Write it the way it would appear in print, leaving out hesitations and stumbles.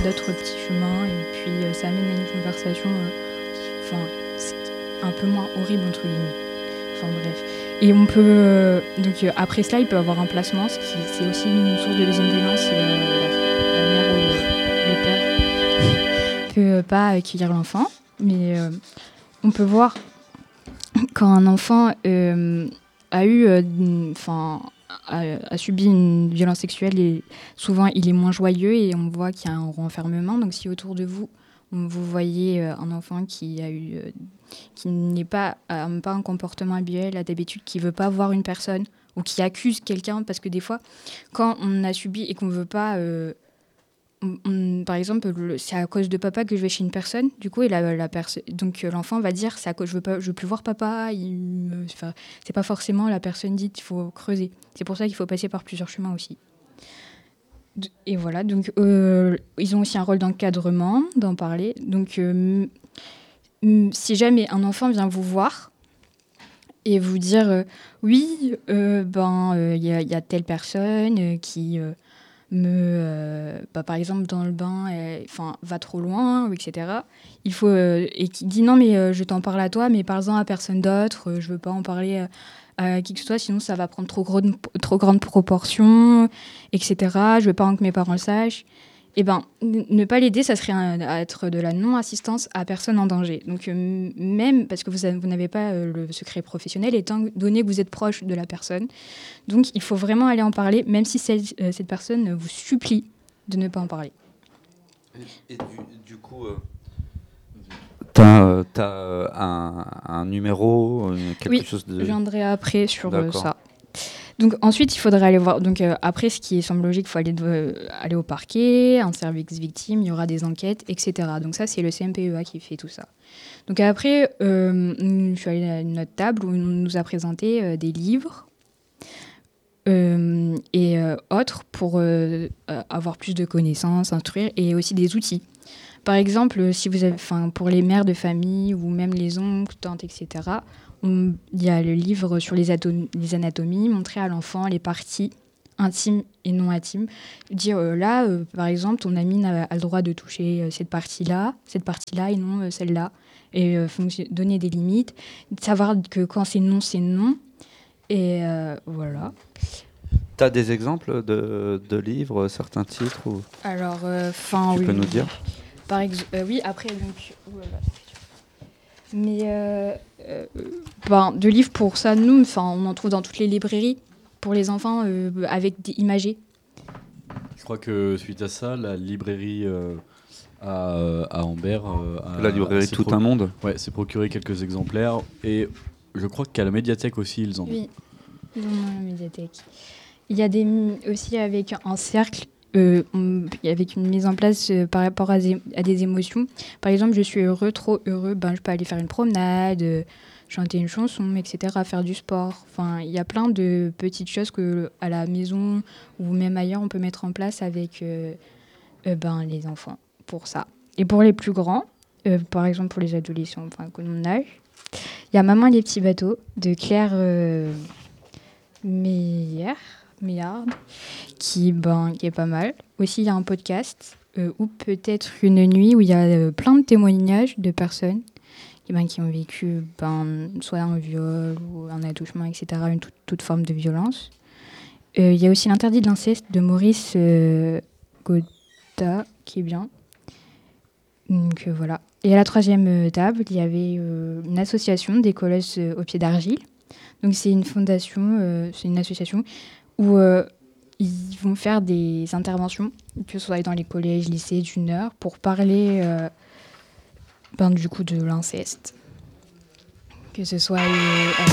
d'autres petits chemins et puis ça amène à une conversation c'est un peu moins horrible entre guillemets. Enfin bref. Et on peut donc après cela, il peut avoir un placement, c'est aussi une source de deuxième violence. Si la mère ou le père peut pas accueillir l'enfant, mais on peut voir quand un enfant a subi une violence sexuelle, et souvent il est moins joyeux et on voit qu'il y a un renfermement. Donc si autour de vous, vous voyez un enfant qui n'est pas un comportement habituel, a d'habitude, qui veut pas voir une personne ou qui accuse quelqu'un, parce que des fois, quand on a subi et qu'on veut pas, par exemple, c'est à cause de papa que je vais chez une personne, du coup, donc l'enfant va dire, c'est à cause, je veux plus voir papa. C'est pas forcément la personne dite, il faut creuser. C'est pour ça qu'il faut passer par plusieurs chemins aussi. Et voilà, donc ils ont aussi un rôle d'encadrement, d'en parler. Donc si jamais un enfant vient vous voir et vous dire oui, il y a telle personne qui par exemple dans le bain, va trop loin, etc. Il faut et qui dit non mais je t'en parle à toi, mais parle-en à personne d'autre. Je veux pas en parler à qui que ce soit, sinon ça va prendre trop grande proportion, etc. Je veux pas que mes parents le sachent. Et ne pas l'aider, ça serait être de la non-assistance à personne en danger. Donc même parce que vous n'avez pas le secret professionnel, étant donné que vous êtes proche de la personne, donc il faut vraiment aller en parler, même si cette personne vous supplie de ne pas en parler. Et du coup, t'as un numéro, quelque chose de... Oui, je viendrai après sur ça. Donc ensuite, il faudrait aller voir. Donc après, ce qui semble logique, il faut aller au parquet, un service victime, il y aura des enquêtes, etc. Donc ça, c'est le CMPEA qui fait tout ça. Donc après, je suis allée à notre table où on nous a présenté des livres et autres pour avoir plus de connaissances, instruire, et aussi des outils. Par exemple, si vous avez, pour les mères de famille ou même les oncles, tantes, etc., il y a le livre sur les anatomies, montrer à l'enfant les parties intimes et non intimes. Dire par exemple, ton ami a le droit de toucher cette partie-là et non celle-là. Et donner des limites, savoir que quand c'est non, et voilà. T'as des exemples de livres, certains titres ou... Alors, tu peux nous dire? Oui, après, donc... Mais de livres pour ça, nous, on en trouve dans toutes les librairies pour les enfants avec des imagés. Je crois que suite à ça, la librairie à Ambert... la librairie Tout un Monde. Ouais, s'est procuré quelques exemplaires. Et je crois qu'à la médiathèque aussi, ils en ont. Oui, ils en ont à la médiathèque. Il y a aussi avec un cercle, avec une mise en place par rapport à des émotions. Par exemple, je suis heureux, trop heureux, je peux aller faire une promenade, chanter une chanson, etc., faire du sport. Il y a plein de petites choses à la maison ou même ailleurs, on peut mettre en place avec les enfants pour ça. Et pour les plus grands, par exemple pour les adolescents, que mon âge, il y a Maman et les petits bateaux de Claire Meillard, qui est pas mal. Aussi, il y a un podcast ou peut-être une nuit où il y a plein de témoignages de personnes qui ont vécu soit un viol ou un attouchement, etc., toute forme de violence. Il y a aussi l'interdit de l'inceste de Maurice Gotha, qui est bien. Donc voilà. Et à la troisième table, il y avait une association des colosses au pied d'argile. Donc c'est une fondation, c'est une association où ils vont faire des interventions, que ce soit dans les collèges, lycées, d'une heure, pour parler du coup de l'inceste. Que ce soit